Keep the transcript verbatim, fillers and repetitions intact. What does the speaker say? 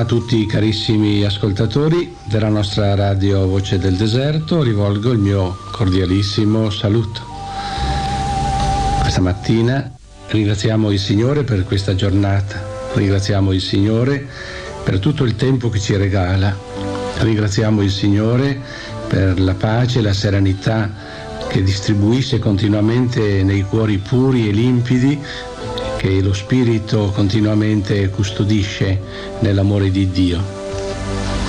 A tutti i carissimi ascoltatori della nostra radio Voce del Deserto rivolgo il mio cordialissimo saluto. Questa mattina ringraziamo il Signore per questa giornata, ringraziamo il Signore per tutto il tempo che ci regala, ringraziamo il Signore per la pace e la serenità che distribuisce continuamente nei cuori puri e limpidi, che lo Spirito continuamente custodisce nell'amore di Dio.